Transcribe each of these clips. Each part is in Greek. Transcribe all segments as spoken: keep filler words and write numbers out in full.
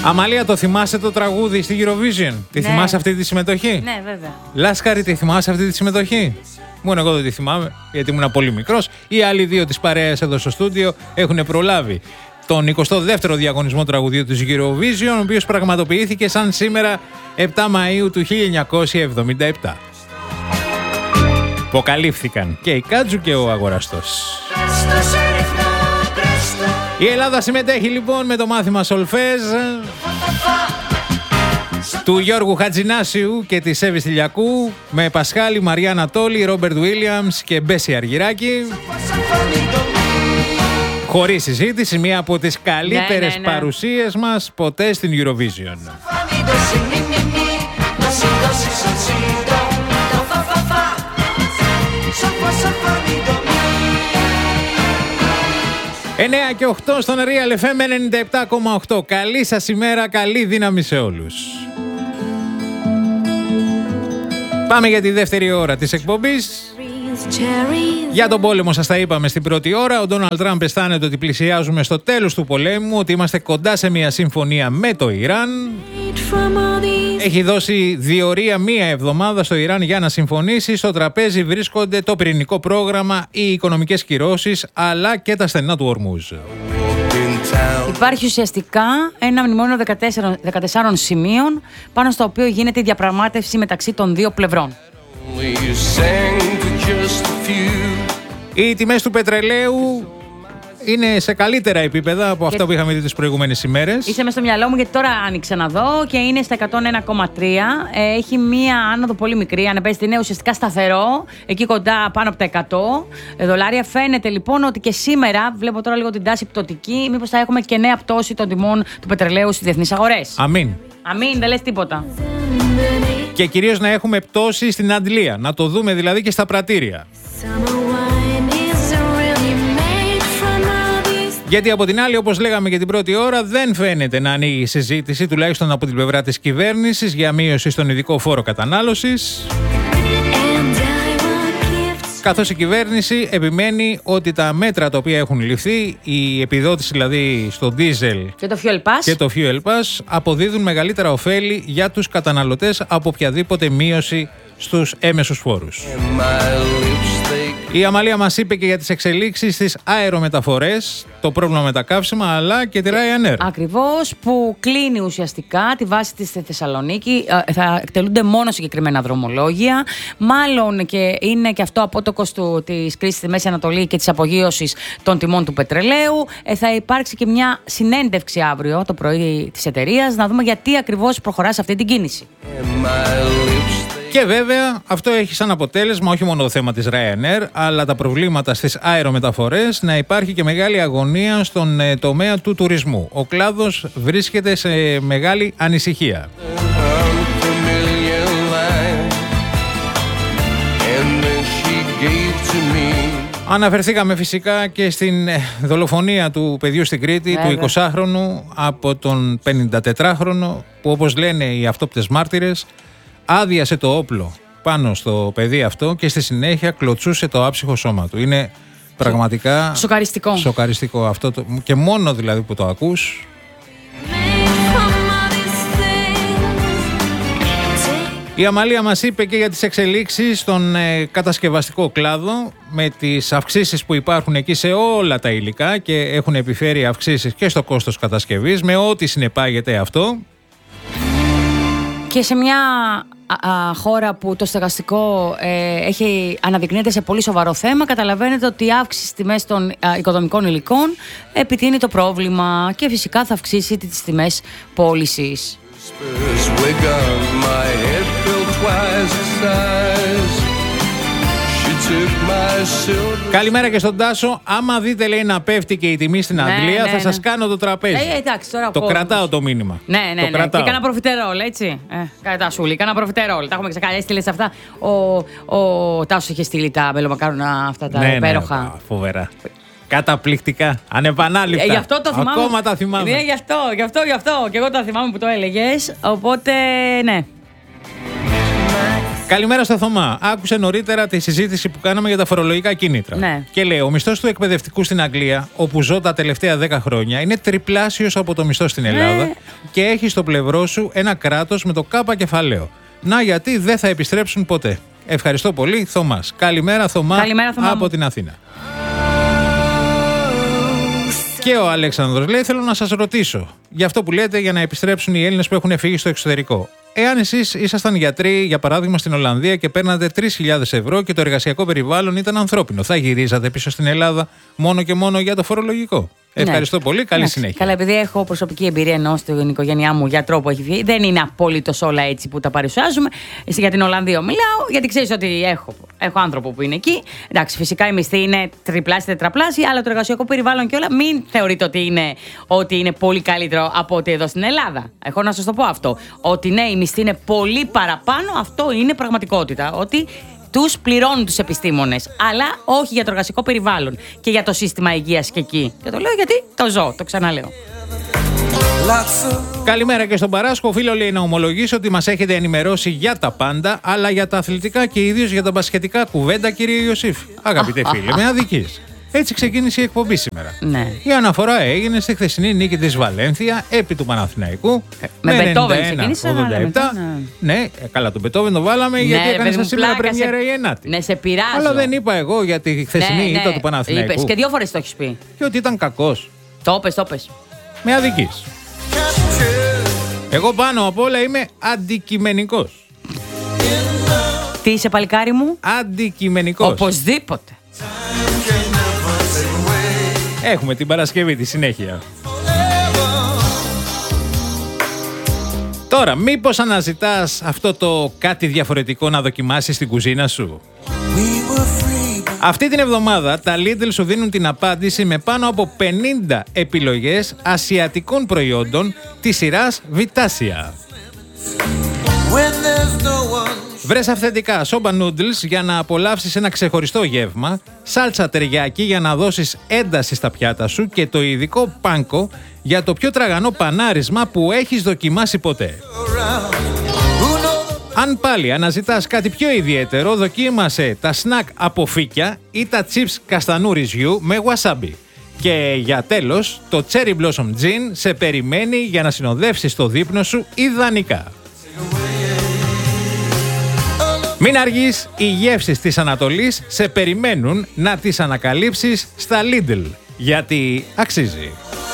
Αμαλία, το θυμάσαι το τραγούδι στη Eurovision? Τη Ναι. θυμάσαι αυτή τη συμμετοχή? Ναι, βέβαια. Λάσκαρη, τη θυμάσαι αυτή τη συμμετοχή? Μόνο εγώ δεν τη θυμάμαι, γιατί ήμουν πολύ μικρός. Οι άλλοι δύο της παρέας εδώ στο στούντιο έχουν προλάβει τον εικοστό δεύτερο διαγωνισμό τραγουδιού της Eurovision, ο οποίος πραγματοποιήθηκε σαν σήμερα επτά Μαΐου του χίλια εννιακόσια εβδομήντα επτά. Αποκαλύφθηκαν και η Κάτζου και ο Αγοραστός. Η Ελλάδα συμμετέχει λοιπόν με το μάθημα Σολφέζ του Γιώργου Χατζηνάσιου και της Εύης Τηλιακού, με Πασχάλη, Μαριά Ανατόλη, Ρόμπερτ Βίλιαμς και Μπέση Αργυράκη. Χωρίς συζήτηση, μία από τις καλύτερες ναι, ναι, ναι. παρουσίες μας ποτέ στην Eurovision. εννέα και οκτώ στον Real εφ εμ ενενήντα επτά κόμμα οκτώ. Καλή σας ημέρα, καλή δύναμη σε όλους. Πάμε για τη δεύτερη ώρα της εκπομπής. Για τον πόλεμο σας τα είπαμε στην πρώτη ώρα. Ο Ντόναλντ Τραμπ αισθάνεται ότι πλησιάζουμε στο τέλος του πολέμου, ότι είμαστε κοντά σε μια συμφωνία με το Ιράν. Έχει δώσει διορία μία εβδομάδα στο Ιράν για να συμφωνήσει. Στο τραπέζι βρίσκονται το πυρηνικό πρόγραμμα, οι οικονομικές κυρώσεις, αλλά και τα στενά του Ορμούζ. Υπάρχει ουσιαστικά ένα μνημόνιο δεκατεσσάρων σημείων, πάνω στο οποίο γίνεται η διαπραγμάτευση μεταξύ των δύο πλευρών. Οι τιμές του πετρελαίου είναι σε καλύτερα επίπεδα από αυτά που είχαμε δει τις προηγούμενες ημέρες. Είσαι μες στο μυαλό μου, γιατί τώρα άνοιξα να δω και είναι στα εκατόν ένα κόμμα τρία. Ε, έχει μία άνοδο πολύ μικρή. Αναπέζεται, είναι ουσιαστικά σταθερό, εκεί κοντά πάνω από τα εκατό δολάρια. Φαίνεται λοιπόν ότι και σήμερα, βλέπω τώρα λίγο την τάση πτωτική, μήπως θα έχουμε και νέα πτώση των τιμών του πετρελαίου στις διεθνείς αγορές. Αμήν. Αμήν, δεν λες τίποτα. Και κυρίως να έχουμε πτώση στην Αντλία. Να το δούμε δηλαδή και στα πρατήρια. Γιατί από την άλλη, όπως λέγαμε και την πρώτη ώρα, δεν φαίνεται να ανοίγει η συζήτηση, τουλάχιστον από την πλευρά της κυβέρνησης, για μείωση στον ειδικό φόρο κατανάλωσης. Καθώς η κυβέρνηση επιμένει ότι τα μέτρα τα οποία έχουν ληφθεί, η επιδότηση δηλαδή στο ντίζελ και το fuel pass, και το fuel pass, αποδίδουν μεγαλύτερα ωφέλη για τους καταναλωτές από οποιαδήποτε μείωση στους έμεσους φόρους. Η Αμαλία μας είπε και για τις εξελίξεις στις αερομεταφορές, το πρόβλημα με τα καύσιμα, αλλά και τη Ryanair. Ακριβώς, που κλείνει ουσιαστικά τη βάση της στη Θεσσαλονίκη. Θα εκτελούνται μόνο συγκεκριμένα δρομολόγια. Μάλλον και είναι και αυτό απότοκος του, της κρίσης στη Μέση Ανατολή και της απογείωσης των τιμών του πετρελαίου. Ε, θα υπάρξει και μια συνέντευξη αύριο το πρωί της εταιρείας, να δούμε γιατί ακριβώς προχωρά σε αυτή την κίνηση. Και βέβαια αυτό έχει σαν αποτέλεσμα όχι μόνο το θέμα της Ryanair, αλλά τα προβλήματα στις αερομεταφορές, να υπάρχει και μεγάλη αγωνία στον ε, τομέα του τουρισμού. Ο κλάδος βρίσκεται σε μεγάλη ανησυχία. Αναφερθήκαμε φυσικά και στην δολοφονία του παιδιού στην Κρήτη, βέβαια, του εικοσάχρονου από τον πενηντατετράχρονο, που όπως λένε οι αυτόπτες μάρτυρες, άδειασε το όπλο πάνω στο παιδί αυτό και στη συνέχεια κλωτσούσε το άψυχο σώμα του. Είναι πραγματικά σοκαριστικό, σοκαριστικό αυτό το, και μόνο δηλαδή που το ακούς. Η Αμαλία μας είπε και για τις εξελίξεις στον ε, κατασκευαστικό κλάδο, με τις αυξήσεις που υπάρχουν εκεί σε όλα τα υλικά, και έχουν επιφέρει αυξήσεις και στο κόστος κατασκευής, με ό,τι συνεπάγεται αυτό. Και σε μια α, α, χώρα που το στεγαστικό ε, έχει, αναδεικνύεται σε πολύ σοβαρό θέμα, καταλαβαίνετε ότι η αύξηση στις τιμές των α, οικοδομικών υλικών επιτείνει το πρόβλημα και φυσικά θα αυξήσει τις τιμές πώλησης. Καλημέρα και στον Τάσο. Άμα δείτε, λέει, να πέφτει και η τιμή στην Αγγλία, ναι, θα ναι, σας κάνω το τραπέζι. Ε, εντάξει, τώρα το κρατάω το μήνυμα. Ναι, ναι, το ναι. Κρατάω. Και κάνα προφιτερόλ, έτσι. Ε, κατά σούλη, κάνα προφιτερόλ. Τα έχουμε ξεκαλέσει, έστειλες αυτά. Ο, ο Τάσος είχε στείλει τα μπελομακάρονα αυτά τα ναι, υπέροχα. Ναι, φοβερά. Καταπληκτικά, ανεπανάληπτα. Ε, γι' αυτό το θυμάμαι. Ακόμα τα θυμάμαι. Ναι, γι' αυτό, γι' αυτό, γι' αυτό. Και εγώ τα θυμάμαι που το έλεγες. Οπότε, ναι. Καλημέρα στο Θωμά. Άκουσε νωρίτερα τη συζήτηση που κάναμε για τα φορολογικά κίνητρα. Ναι. Και λέει: ο μισθός του εκπαιδευτικού στην Αγγλία, όπου ζω τα τελευταία δέκα χρόνια, είναι τριπλάσιος από το μισθό στην Ελλάδα ναι. και έχει στο πλευρό σου ένα κράτος με το κάπα κεφαλαίο. Να γιατί δεν θα επιστρέψουν ποτέ. Ευχαριστώ πολύ, Θωμάς. Καλημέρα, Θωμά, Καλημέρα, Θωμά από μου. την Αθήνα. Και ο Αλέξανδρος λέει: θέλω να σας ρωτήσω για αυτό που λέτε για να επιστρέψουν οι Έλληνες που έχουν φύγει στο εξωτερικό. Εάν εσείς ήσασταν γιατροί, για παράδειγμα, στην Ολλανδία και παίρνατε τρεις χιλιάδες ευρώ και το εργασιακό περιβάλλον ήταν ανθρώπινο, θα γυρίζατε πίσω στην Ελλάδα μόνο και μόνο για το φορολογικό? Ευχαριστώ ναι. πολύ. Καλή ναι. συνέχεια. Καλά, επειδή έχω προσωπική εμπειρία εννοώ στην οικογένειά μου γιατρό που έχει βγει, δεν είναι απολύτως όλα έτσι που τα παρουσιάζουμε. Εσύ για την Ολλανδία μιλάω, γιατί ξέρεις ότι έχω, έχω άνθρωπο που είναι εκεί. Εντάξει, φυσικά η μισθή είναι τριπλάσια, τετραπλάσια, αλλά το εργασιακό περιβάλλον και όλα μην θεωρείτε ότι είναι, ότι είναι πολύ καλύτερο από ότι εδώ στην Ελλάδα. Έχω να σας το πω αυτό. Ότι ναι, η μισθή είναι πολύ παραπάνω, αυτό είναι πραγματικότητα. Ότι τους πληρώνουν τους επιστήμονες, αλλά όχι για το εργασιακό περιβάλλον και για το σύστημα υγείας και εκεί. Και το λέω γιατί το ζω, το ξαναλέω. Καλημέρα και στον Παράσκο. Φίλο λέει να ομολογήσω ότι μας έχετε ενημερώσει για τα πάντα, αλλά για τα αθλητικά και ιδίως για τα μπασκετικά κουβέντα, κύριε Ιωσήφ. Αγαπητέ φίλε, με αδικείς. Έτσι ξεκίνησε η εκπομπή σήμερα. Ναι. Η αναφορά έγινε στη χθεσινή νίκη της Βαλένθια επί του Παναθηναϊκού. Με Μπετόβεν ξεκίνησε. ογδόντα επτά. Ναι, ναι, καλά, τον Μπετόβεν το βάλαμε ναι, γιατί έκανε σας σήμερα πρεμιέρα η ενάτη. Ναι, σε πειράζω. Αλλά δεν είπα εγώ για τη χθεσινή ναι, ήττα ναι, του Παναθηναϊκού. Είπες, και δύο φορές το έχεις πει. Και ότι ήταν κακός. Το πες, το πες. Με αδικείς. Εγώ πάνω απ' όλα είμαι αντικειμενικός. Τι είσαι, παλικάρι μου? Αντικειμενικός. Οπωσδήποτε. Έχουμε την Παρασκευή τη συνέχεια. Τώρα, μήπως αναζητάς αυτό το κάτι διαφορετικό να δοκιμάσεις στην κουζίνα σου? Αυτή την εβδομάδα τα Lidl σου δίνουν την απάντηση με πάνω από πενήντα επιλογές ασιατικών προϊόντων της σειράς Vitasia. Βρες αυθεντικά σόμπα noodles για να απολαύσεις ένα ξεχωριστό γεύμα, σάλτσα τεριάκι για να δώσεις ένταση στα πιάτα σου και το ειδικό πάνκο για το πιο τραγανό πανάρισμα που έχεις δοκιμάσει ποτέ. Αν πάλι αναζητάς κάτι πιο ιδιαίτερο, δοκίμασε τα σνακ από φύκια ή τα chips καστανού ρυζιού με wasabi. Και για τέλος, το Cherry Blossom Gin σε περιμένει για να συνοδεύσεις το δείπνο σου ιδανικά. Μην αργείς, οι γεύσεις της Ανατολής σε περιμένουν να τις ανακαλύψεις στα Lidl, γιατί αξίζει.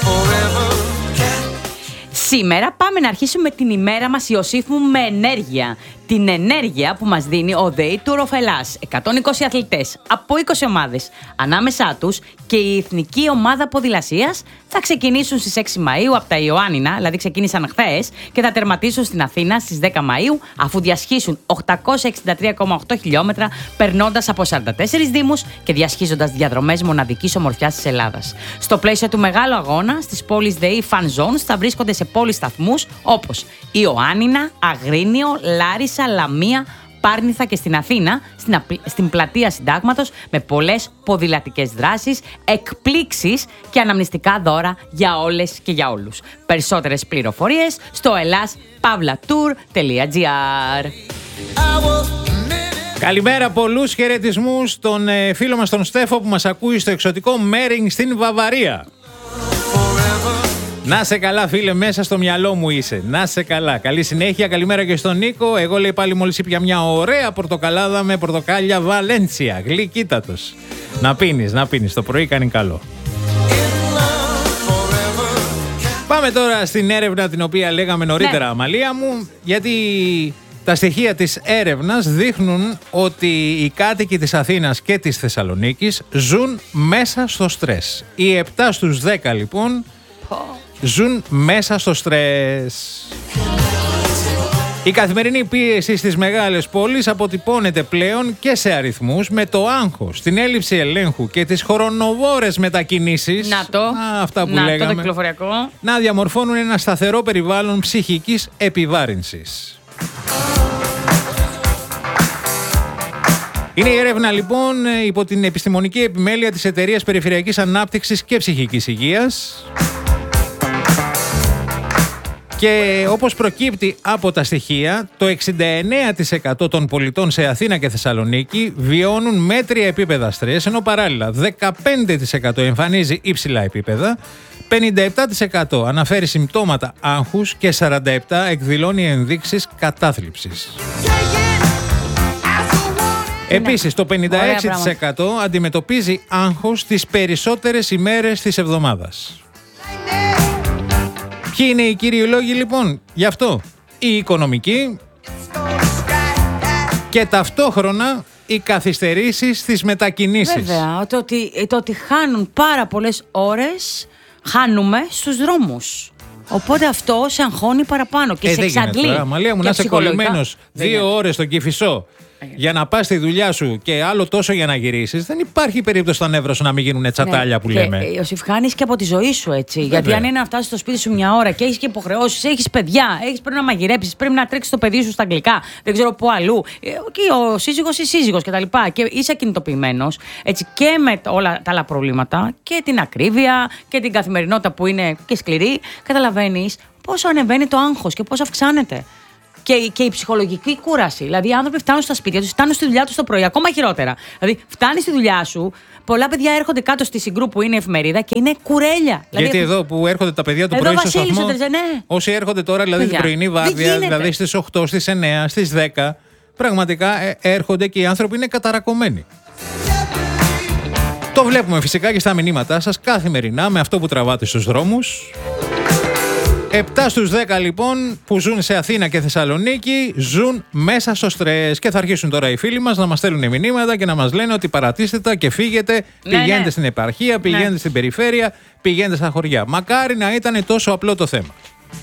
Σήμερα πάμε να αρχίσουμε την ημέρα μας, Ιωσήφ μου, με ενέργεια. Την ενέργεια που μας δίνει ο ΔΕΗ του Ροφελάς. εκατόν είκοσι αθλητές από είκοσι ομάδες. Ανάμεσά τους και η εθνική ομάδα ποδηλασίας θα ξεκινήσουν στις έξι Μαΐου από τα Ιωάννινα, δηλαδή ξεκίνησαν χθες, και θα τερματίσουν στην Αθήνα στις δέκα Μαΐου, αφού διασχίσουν οκτακόσια εξήντα τρία κόμμα οκτώ χιλιόμετρα, περνώντας από σαράντα τέσσερις δήμους και διασχίζοντας διαδρομές μοναδικής ομορφιάς της Ελλάδας. Στο πλαίσιο του μεγάλου αγώνα, στις πόλεις ΔΕΗ Fan Zones θα βρίσκονται σε πόλεις σταθμούς όπως Ιωάννινα, Αγρίνιο, Λάρισα, Λαμία, Πάρνηθα και στην Αθήνα, στην, απ... στην πλατεία Συντάγματος, με πολλές ποδηλατικές δράσεις, εκπλήξεις και αναμνηστικά δώρα για όλες και για όλους. Περισσότερες πληροφορίες στο ελλάς παύλα τουρ τελεία τζι άρ. Καλημέρα, πολλούς χαιρετισμούς στον ε, φίλο μας τον Στέφο που μας ακούει στο εξωτικό Μέρινγκ στην Βαβαρία. Να σε καλά, φίλε, μέσα στο μυαλό μου είσαι. Να σε καλά. Καλή συνέχεια. Καλημέρα και στον Νίκο. Εγώ, λέει, πάλι μόλις ήπια μια ωραία πορτοκαλάδα με πορτοκάλια Βαλένσια. Γλυκύτατος. Να πίνεις, να πίνεις. Το πρωί κάνει καλό. Πάμε τώρα στην έρευνα την οποία λέγαμε νωρίτερα, ναι. Αμαλία μου, γιατί τα στοιχεία της έρευνας δείχνουν ότι οι κάτοικοι της Αθήνας και της Θεσσαλονίκης ζουν μέσα στο στρες. Οι επτά στους δέκα, λοιπόν, ζουν μέσα στο στρες. Η καθημερινή πίεση στις μεγάλες πόλεις αποτυπώνεται πλέον και σε αριθμούς, με το άγχος, την έλλειψη ελέγχου και τις χρονοβόρες μετακινήσεις, να το, α, αυτά που να λέγαμε, το, το κυκλοφοριακό, να διαμορφώνουν ένα σταθερό περιβάλλον ψυχικής επιβάρυνσης. Είναι η έρευνα, λοιπόν, υπό την επιστημονική επιμέλεια της Εταιρείας Περιφερειακής Ανάπτυξης και Ψυχικής Υγείας. Και όπως προκύπτει από τα στοιχεία, το εξήντα εννέα τοις εκατό των πολιτών σε Αθήνα και Θεσσαλονίκη βιώνουν μέτρια επίπεδα στρες, ενώ παράλληλα δεκαπέντε τοις εκατό εμφανίζει υψηλά επίπεδα, πενήντα επτά τοις εκατό αναφέρει συμπτώματα άγχους και σαράντα επτά τοις εκατό εκδηλώνει ενδείξεις κατάθλιψης. Επίσης, το πενήντα έξι τοις εκατό αντιμετωπίζει άγχος τις περισσότερες ημέρες της εβδομάδας. Ποιοι είναι οι κύριοι λόγοι λοιπόν γι' αυτό? Η οικονομική και ταυτόχρονα οι καθυστερήσεις στις μετακινήσεις. Βέβαια, το ότι, το ότι χάνουν πάρα πολλές ώρες, χάνουμε στους δρόμους. Οπότε αυτό σε αγχώνει παραπάνω και ε, σε εξαντλεί. Αμαλία μου, να είσαι κολλημένος δύο ώρες στον Κηφισό για να πας στη δουλειά σου και άλλο τόσο για να γυρίσεις, δεν υπάρχει περίπτωση στα νεύρα σου να μην γίνουν τσατάλια, ναι, που λέμε. Και, Ιωσήφ, χάνεις και από τη ζωή σου, έτσι. Βέβαια. Γιατί αν είναι να φτάσεις στο σπίτι σου μια ώρα και έχεις και υποχρεώσεις, έχεις παιδιά, έχεις, πρέπει να μαγειρέψεις, πρέπει να τρέξεις το παιδί σου στα αγγλικά, δεν ξέρω πού αλλού. Και ο σύζυγος ή σύζυγος κτλ. Και, και είσαι ακινητοποιημένος, έτσι, και με όλα τα άλλα προβλήματα και την ακρίβεια και την καθημερινότητα που είναι και σκληρή, καταλαβαίνεις πόσο ανεβαίνει το άγχος και πόσο αυξάνεται. Και, και η ψυχολογική κούραση. Δηλαδή, οι άνθρωποι φτάνουν στα σπίτια τους, φτάνουν στη δουλειά τους το πρωί, ακόμα χειρότερα. Δηλαδή, φτάνει στη δουλειά σου, πολλά παιδιά έρχονται κάτω στη Συγκρού που είναι εφημερίδα και είναι κουρέλια. Γιατί δηλαδή, εδώ που έρχονται τα παιδιά του πρωί στο σταθμό. Ναι. Όσοι έρχονται τώρα, δηλαδή παιδιά, την πρωινή βάρδια, δηλαδή στις οκτώ, στις εννιά, στις δέκα, πραγματικά ε, έρχονται και οι άνθρωποι είναι καταρακωμένοι. Το βλέπουμε φυσικά και στα μηνύματά σας καθημερινά με αυτό που τραβάτε στους δρόμους. επτά στους δέκα λοιπόν που ζουν σε Αθήνα και Θεσσαλονίκη ζουν μέσα στο στρες. Και θα αρχίσουν τώρα οι φίλοι μας να μας στέλνουν μηνύματα και να μας λένε ότι παρατήστε τα και φύγετε, ναι, πηγαίνετε, ναι, στην επαρχία, πηγαίνετε, ναι, στην περιφέρεια, πηγαίνετε στα χωριά. Μακάρι να ήταν τόσο απλό το θέμα.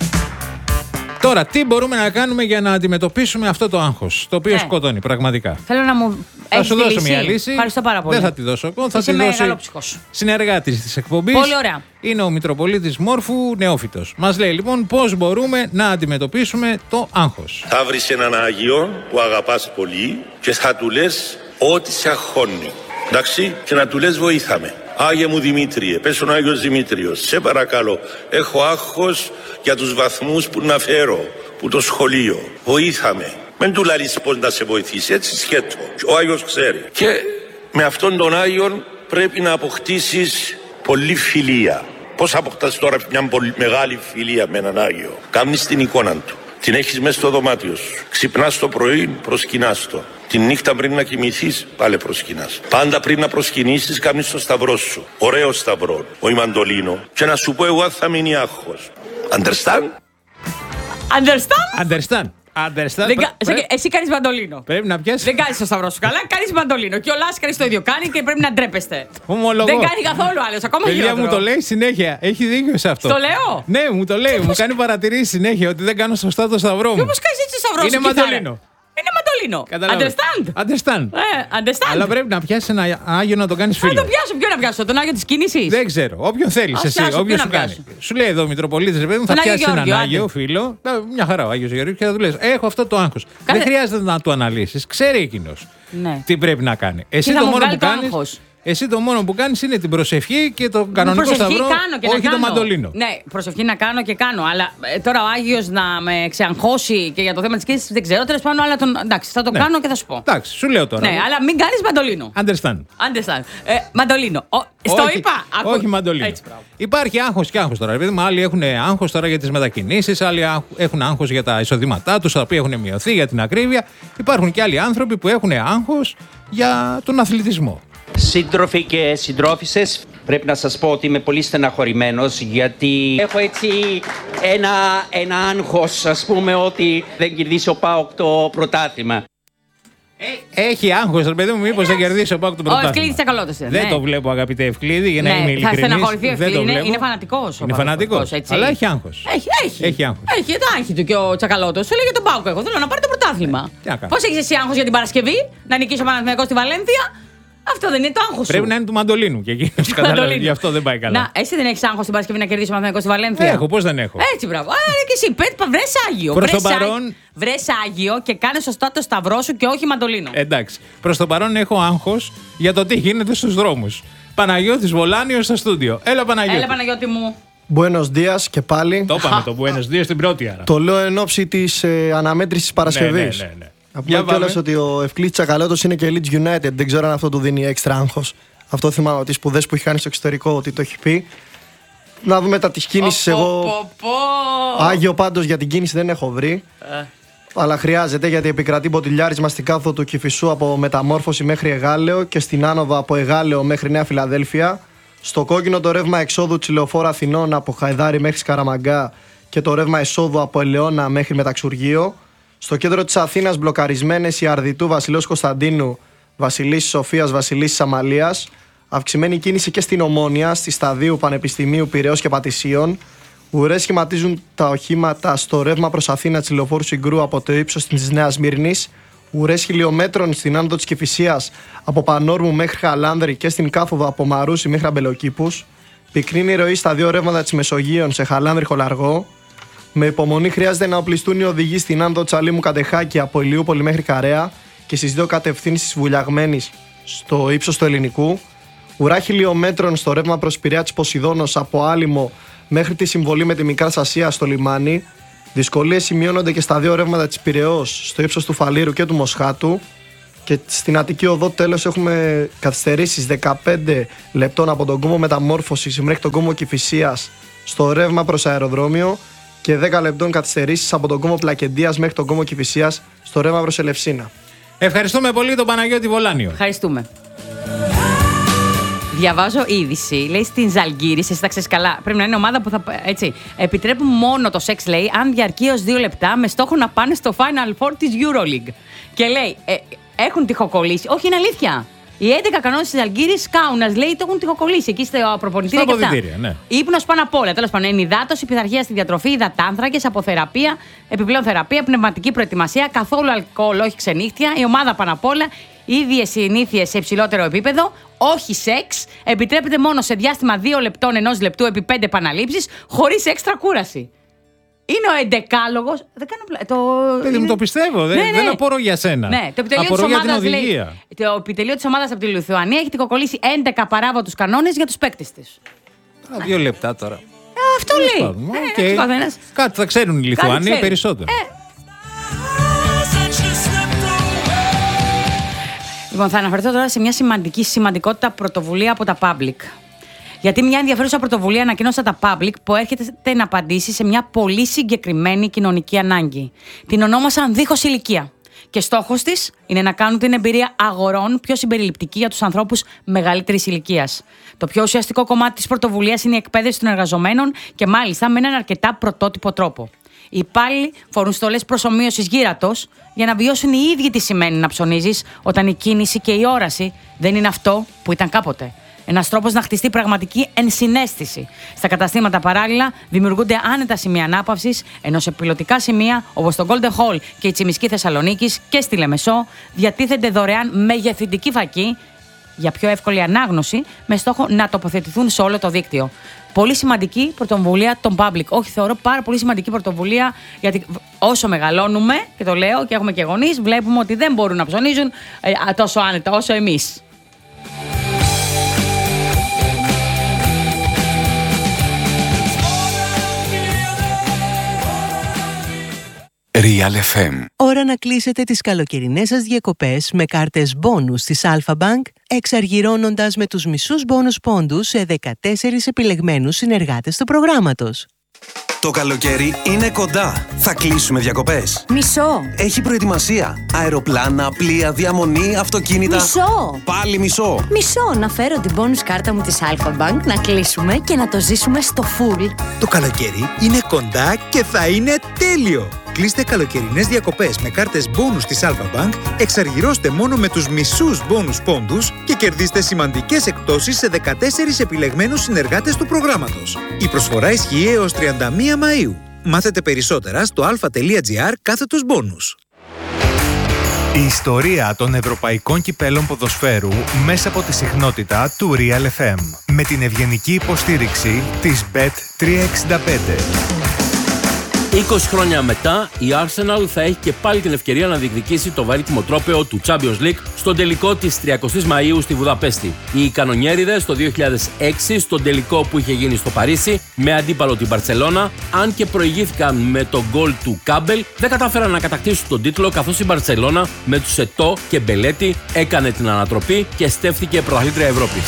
Τώρα, τι μπορούμε να κάνουμε για να αντιμετωπίσουμε αυτό το άγχος, το οποίο, ναι, σκοτώνει πραγματικά? Θέλω να μου θα σου δώσω μια λύση. Ευχαριστώ πάρα πολύ. Δεν θα τη δώσω εγώ, θα τη δώσω συνεργάτης της εκπομπής. Πολύ ωραία. Είναι ο Μητροπολίτης Μόρφου, νεόφυτος. Μας λέει λοιπόν πώς μπορούμε να αντιμετωπίσουμε το άγχος. Θα βρεις έναν Άγιο που αγαπάς πολύ και θα του λες ό,τι σε αγχώνει. Εντάξει, και να του λες βοήθαμε. Άγιε μου Δημήτριε, πες τον Άγιος Δημήτριος, σε παρακαλώ, έχω άγχος για τους βαθμούς που να φέρω, που το σχολείο. Βοήθαμε. Μην του λαλείς πώς να σε βοηθήσει, έτσι σκέτο. Ο Άγιος ξέρει. Και με αυτόν τον Άγιον πρέπει να αποκτήσεις πολλή φιλία. Πώς αποκτάς τώρα μια πολύ μεγάλη φιλία με έναν Άγιο? Κάμνεις την εικόνα του. Την έχεις μέσα στο δωμάτιο σου. Ξυπνάς το πρωί, προσκυνάς το. Τη νύχτα πριν να κοιμηθείς, πάλι προσκυνάς. Πάντα πριν να προσκυνήσεις, κάνεις το σταυρό σου. Ωραίο σταυρό, όχι μαντολίνο. Και να σου πω εγώ θα μείνει άγχος. Understand? Understand? Understand. Understand. Κα... Πρέ... Εσύ κάνεις μαντολίνο. Πρέπει να πιάσεις. Δεν κάνεις το σταυρό σου καλά, κάνεις μαντολίνο. Και ο Λάσκαρης το ίδιο κάνει και πρέπει να ντρέπεστε. Ομολογώ. Δεν κάνει καθόλου άλλος. Ακόμα παιδιά χειρότερο. μου το λέει συνέχεια. Έχει δίκιο σε αυτό. Το λέω. Ναι, μου το λέει. Μου πώς... κάνει παρατηρήσεις συνέχεια ότι δεν κάνω σωστά το σταυρό μου. Και όπως κάνεις έτσι το σταυρό σου? Είναι μαντολίνο. Είναι μαντολίνο. Understand. Understand. Ε, understand. Αλλά πρέπει να πιάσει ένα Άγιο να το κάνει φίλο. Να το πιάσω, ποιο να πιάσω, τον Άγιο της κίνησης? Δεν ξέρω. Όποιον θέλει εσύ, όποιον σου κάνει. Σου λέει εδώ ο Μητροπολίτης, παιδί μου, θα πιάσει έναν Άγιο φίλο. Μια χαρά ο Άγιος Γεωργίου και θα του λες: έχω αυτό το άγχος. Δεν χρειάζεται να το αναλύσεις. Ξέρει εκείνος τι πρέπει να κάνει. Εσύ το μόνο που κάνεις. Εσύ το μόνο που κάνεις είναι την προσευχή και το κανονικό σταυρό, όχι το μαντολίνο. Ναι, προσευχή να κάνω και κάνω. Αλλά ε, τώρα ο Άγιος να με ξεαγχώσει και για το θέμα της κίνησης δεν ξέρω. Τέλος πάντων, αλλά τον, εντάξει, θα το ναι. κάνω και θα σου πω. Εντάξει, σου λέω τώρα. Ναι, αλλά μην κάνεις μαντολίνο. Understand. Understand. Ε, μαντολίνο. Ο, στο όχι, είπα. Ακού... Όχι μαντολίνο. Έτσι, υπάρχει άγχος και άγχος τώρα. Επειδή άλλοι έχουν άγχος τώρα για τις μετακινήσεις, άλλοι έχουν άγχος για τα εισοδήματά τους, τα οποία έχουν μειωθεί, για την ακρίβεια. Υπάρχουν και άλλοι άνθρωποι που έχουν άγχος για τον αθλητισμό. Σύντροφοι και συντρόφισσες, πρέπει να σας πω ότι είμαι πολύ στεναχωρημένος γιατί έχω έτσι ένα, ένα άγχος, ας πούμε, ότι δεν κερδίσει ο ΠΑΟΚ το πρωτάθλημα. Έχει άγχος, ρε παιδί μου, μήπως δεν κερδίσει ο ΠΑΟΚ το πρωτάθλημα. Ο Ευκλήδης τσακαλώτος. Δεν ναι. το βλέπω, αγαπητέ Ευκλήδη, για να ναι, είμαι ειλικρινής. Θα στεναχωρηθεί ο Ευκλήδη, είναι, είναι φανατικός. Είναι φανατικός, αλλά έχει άγχος. Έχει, έχει. Έχει άγχος. Έχει το άγχη του και ο Τσακαλώτος. Σου λέει για τον ΠΑΟΚ, εγώ θέλω να πάρει το πρωτάθλημα. Πώς έχεις εσύ άγχος για την Παρασκευή, να νικήσει ο Παναθηναϊκός στη Βαλένθια? Αυτό δεν είναι το άγχος σου. Πρέπει να είναι του μαντολίνου και εκείνο. Κατάλαβε. Γι' αυτό δεν πάει καλά. Να, εσύ δεν έχεις άγχος την Παρασκευή να κερδίσει ο Παναθηναϊκός στη Βαλένθια? Έχω, πώς δεν έχω. Έτσι, μπράβο. Α, και εσύ, πέτυπα, βρες Άγιο. Προς το παρόν. Βρες Άγιο και κάνε σωστά το σταυρό σου και όχι μαντολίνο. Εντάξει. Προς το παρόν έχω άγχος για το τι γίνεται στους δρόμους. Παναγιώτης Βολάνιος στο στούντιο. Έλα, Παναγιώτη. Έλα, Παναγιώτη μου. Buenos dias και πάλι. Το είπαμε το Buenos dias στην πρώτη άρα. Το λέω εν ώψη της ε, αναμέτρησης Παρασκευής. Ναι, ναι, ναι, ναι. Να πούμε κιόλας ότι ο Ευκλής Τσακαλώτος είναι και Leeds United. Δεν ξέρω αν αυτό του δίνει έξτρα άγχος. Αυτό θυμάμαι ότι οι σπουδές που έχει κάνει στο εξωτερικό ότι το έχει πει. Να δούμε τα της κίνησης. Εγώ Άγιο πάντως για την κίνηση δεν έχω βρει. Ε. Αλλά χρειάζεται, γιατί επικρατεί μποτιλιάρισμα στην κάθοδο του Κηφισού από Μεταμόρφωση μέχρι Εγάλεο και στην άνοδο από Εγάλεο μέχρι Νέα Φιλαδέλφια. Στο κόκκινο το ρεύμα εξόδου της Λεωφόρου Αθηνών από Χαϊδάρι μέχρι Σκαραμαγκά και το ρεύμα εισόδου από Ελαιώνα μέχρι Μεταξουργείο. Στο κέντρο της Αθήνας μπλοκαρισμένες η Αρδιτού, Βασιλέως Κωνσταντίνου, Βασιλίσσης Σοφίας, Βασιλίσσης Αμαλίας. Αυξημένη κίνηση και στην Ομόνια, στη Σταδίου Πανεπιστημίου Πειραιώς και Πατησίων. Ουρές σχηματίζουν τα οχήματα στο ρεύμα προς Αθήνα της Λεωφόρου Συγκρού από το ύψος της Νέας Σμύρνης. Ουρές χιλιόμετρων στην άνοδο της Κηφισίας από Πανόρμου μέχρι Χαλάνδρη και στην κάθοδο από Μαρούσι μέχρι Αμπελοκήπους. Πυκνή ροή στα δύο ρεύματα της Μεσογείων σε Χαλάνδρη Χολαργό. Με υπομονή χρειάζεται να οπλιστούν οι οδηγοί στην άνοδο Τσαλίμου Κατεχάκη από Ηλιούπολη μέχρι Καρέα και στις δύο κατευθύνσεις βουλιαγμένης στο ύψος του Ελληνικού. Ουρά χιλιόμετρων στο ρεύμα προς Πειραιά της Ποσειδώνος από Άλυμο μέχρι τη συμβολή με τη Μικρά Σασία στο λιμάνι. Δυσκολίες σημειώνονται και στα δύο ρεύματα της Πειραιώς στο ύψος του Φαλήρου και του Μοσχάτου. Και στην Αττική Οδό τέλος έχουμε καθυστερήσεις δεκαπέντε λεπτών από τον κόμμο Μεταμόρφωσης μέχρι τον κόμμο Κηφισίας στο ρεύμα προς αεροδρόμιο και δέκα λεπτών καθυστερήσεις από τον κόμμο Πλακεντίας μέχρι τον κόμμο Κηφισίας στο ρεύμα προς Ελευσίνα. Ευχαριστούμε πολύ τον Παναγιώτη Βολάνιο. Ευχαριστούμε. Διαβάζω είδηση. Λέει στην Ζαλγκύρη, εσύ τα ξέρεις καλά. Πρέπει να είναι ομάδα που θα. Έτσι. Επιτρέπουν μόνο το σεξ, λέει, αν διαρκεί ως δύο λεπτά με στόχο να πάνε στο Final Four της EuroLeague. Και λέει, ε, έχουν τυχοκολλήσει. Όχι, είναι αλήθεια. Οι έντεκα κανόνες της Ζαλγκύρης Κάουνας, λέει, το έχουν τυχοκολλήσει εκεί στο προπονητήριο. Στα αποδυτήρια, ναι. Ύπνος πάνω απ' όλα. Τέλος πάντων, ενυδάτωση, πειθαρχία στη διατροφή, υδατάνθρακες, αποθεραπεία, επιπλέον θεραπεία, πνευματική προετοιμασία, καθόλου αλκοόλ, όχι ξενύχτια. Η ομάδα πάνω απ' όλα. Ίδιες συνήθειες σε υψηλότερο επίπεδο, όχι σεξ, επιτρέπεται μόνο σε διάστημα δύο λεπτών ενός λεπτού επί πέντε επαναλήψεις, χωρίς έξτρα κούραση. Είναι ο εντεκάλογος. Δεν κάνω πλά... το... Δεν είναι... το πιστεύω, δεν, ναι, ναι. δεν απορώ για σένα. Ναι, το επιτελείο της ομάδας, λέει, το επιτελείο της ομάδας από τη Λιθουανία έχει τυχοκολλήσει έντεκα παράβατους κανόνες για τους παίκτες της. Τώρα, δύο λεπτά τώρα. Ε, αυτό λέει. Okay. Ε, Κάτι θα ξέρουν οι Λιθουανοί περισσότερο. Ε. Λοιπόν, θα αναφερθώ τώρα σε μια σημαντική σημαντικότητα πρωτοβουλία από τα Public. Γιατί μια ενδιαφέρουσα πρωτοβουλία ανακοίνωσε τα Public που έρχεται να απαντήσει σε μια πολύ συγκεκριμένη κοινωνική ανάγκη. Την ονόμασαν δίχως ηλικία. Και στόχος της είναι να κάνουν την εμπειρία αγορών πιο συμπεριληπτική για τους ανθρώπους μεγαλύτερης ηλικίας. Το πιο ουσιαστικό κομμάτι της πρωτοβουλίας είναι η εκπαίδευση των εργαζομένων και μάλιστα με έναν αρκετά πρωτότυπο τρόπο. Οι υπάλληλοι φορούν στολές προσομοίωσης γύρατος για να βιώσουν οι ίδιοι τι σημαίνει να ψωνίζεις όταν η κίνηση και η όραση δεν είναι αυτό που ήταν κάποτε. Ένας τρόπος να χτιστεί πραγματική ενσυναίσθηση. Στα καταστήματα παράλληλα δημιουργούνται άνετα σημεία ανάπαυσης, ενώ σε πιλωτικά σημεία όπως το Golden Hall και η Τσιμισκή Θεσσαλονίκης και στη Λεμεσό διατίθενται δωρεάν μεγεθυντική φακή για πιο εύκολη ανάγνωση με στόχο να τοποθετηθούν σε όλο το δίκτυο. Πολύ σημαντική πρωτοβουλία των Public. Όχι, θεωρώ πάρα πολύ σημαντική πρωτοβουλία, γιατί όσο μεγαλώνουμε, και το λέω και έχουμε και γονείς, βλέπουμε ότι δεν μπορούν να ψωνίζουν ε, τόσο άνετα όσο εμείς. Real εφ εμ. Ώρα να κλείσετε τις καλοκαιρινές σας διακοπές με κάρτες μπόνους της Alpha Bank, εξαργυρώνοντας με τους μισούς μπόνους πόντους σε δεκατέσσερις επιλεγμένους συνεργάτες του προγράμματος. Το καλοκαίρι είναι κοντά. Θα κλείσουμε διακοπές. Μισό. Έχει προετοιμασία. Αεροπλάνα, πλοία, διαμονή, αυτοκίνητα. Μισό. Πάλι μισό. Μισό. Να φέρω την bonus κάρτα μου της Alpha Bank, να κλείσουμε και να το ζήσουμε στο full. Το καλοκαίρι είναι κοντά και θα είναι τέλειο. Κλείστε καλοκαιρινές διακοπές με κάρτες μπόνους της Alpha Bank, εξαργυρώστε μόνο με τους μισούς μπόνους πόντους και κερδίστε σημαντικές εκπτώσεις σε δεκατέσσερις επιλεγμένους συνεργάτες του προγράμματος. Η προσφορά ισχύει έως τριάντα μία Μαΐου. Μάθετε περισσότερα στο alpha.gr κάθετος μπόνους. Η ιστορία των ευρωπαϊκών κυπέλων ποδοσφαίρου μέσα από τη συχνότητα του Real εφ εμ με την ευγενική υποστήριξη της μπετ τριακόσια εξήντα πέντε. είκοσι χρόνια μετά, η Arsenal θα έχει και πάλι την ευκαιρία να διεκδικήσει το βαρύτιμο τρόπαιο του Champions League στον τελικό της τριαντοστής Μαΐου στη Βουδαπέστη. Οι κανονιέριδες το δύο χιλιάδες έξι, στον τελικό που είχε γίνει στο Παρίσι, με αντίπαλο την Μπαρτσελώνα, αν και προηγήθηκαν με το γκολ του Κάμπελ, δεν κατάφεραν να κατακτήσουν τον τίτλο, καθώς η Μπαρτσελώνα με τους Ετώ και Μπελέτη έκανε την ανατροπή και στέφθηκε πρωταθλήτρια Ευρώπης.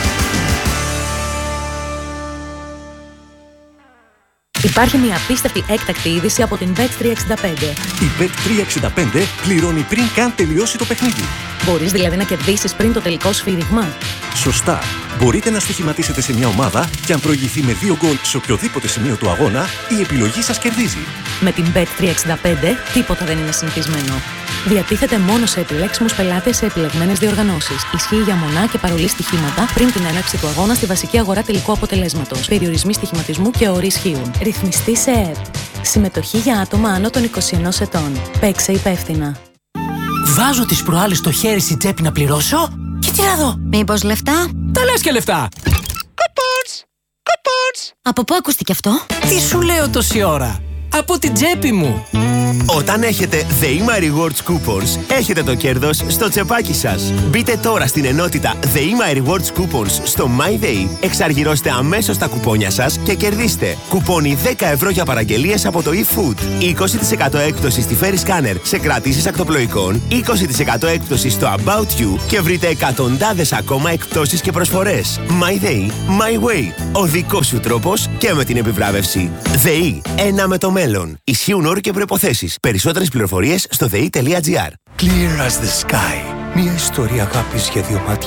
Υπάρχει μια απίστευτη έκτακτη είδηση από την μπετ τριακόσια εξήντα πέντε. Η μπετ τριακόσια εξήντα πέντε πληρώνει πριν καν τελειώσει το παιχνίδι. Μπορείς δηλαδή να κερδίσεις πριν το τελικό σφύριγμα. Σωστά. Μπορείτε να στοιχηματίσετε σε μια ομάδα και αν προηγηθεί με δύο γκολ σε οποιοδήποτε σημείο του αγώνα, η επιλογή σας κερδίζει. Με την μπετ τριακόσια εξήντα πέντε τίποτα δεν είναι συνηθισμένο. Διατίθεται μόνο σε επιλέξιμους πελάτες σε επιλεγμένες διοργανώσεις. Ισχύει για μονά και παρολί στοιχήματα πριν την έναρξη του αγώνα στη βασική αγορά τελικού αποτελέσματος. Περιορισμοί στοιχηματισμού και όροι ισχύουν. Ρυθμιστή σε ΕΕΠ. Συμμετοχή για άτομα άνω των είκοσι ενός ετών. Παίξε υπεύθυνα. Βάζω τις προάλλες το χέρι στην τσέπη να πληρώσω και τι να δω. Μήπως λεφτά? Τα λες και λεφτά. Κουπόνς! Κουπόνς! Από πού ακούστηκε αυτό? Τι σου λέω τόση ώρα. Από την τσέπη μου. Όταν έχετε The My Rewards Coupons, έχετε το κέρδος στο τσεπάκι σας. Μπείτε τώρα στην ενότητα The My Rewards Coupons στο MyDay, εξαργυρώστε αμέσως τα κουπόνια σας και κερδίστε κουπόνι δέκα ευρώ για παραγγελίες από το eFood, είκοσι τοις εκατό έκπτωση στη Ferry Scanner σε κρατήσεις ακτοπλοϊκών, είκοσι τοις εκατό έκπτωση στο About You και βρείτε εκατοντάδες ακόμα εκπτώσεις και προσφορές. MyDay, My Way. Ο δικός σου τρόπος και με την επιβράβευση. ΔΕΗ. Ένα με το μέλλον. Ισχύουν όροι και προϋποθέσεις. Περισσότερες πληροφορίες στο δε ι τελεία τζι άρ. Clear as the sky. Μια ιστορία αγάπης για δύο μάτια.